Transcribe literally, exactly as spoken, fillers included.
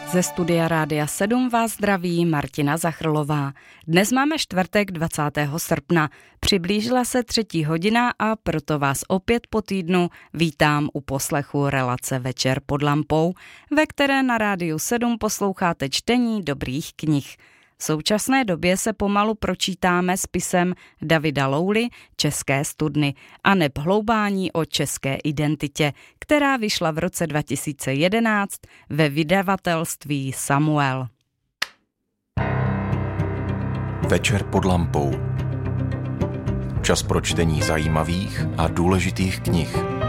Ze studia Rádia sedm vás zdraví Martina Zachrlová. Dnes máme čtvrtek dvacátého srpna. Přiblížila se třetí hodina a proto vás opět po týdnu vítám u poslechu relace Večer pod lampou, ve které na Rádiu sedm posloucháte čtení dobrých knih. V současné době se pomalu pročítáme spisem Davida Louly České studny a neb hloubání o české identitě, která vyšla v roce dva tisíce jedenáct ve vydavatelství Samuel. Večer pod lampou. Čas pro čtení zajímavých a důležitých knih.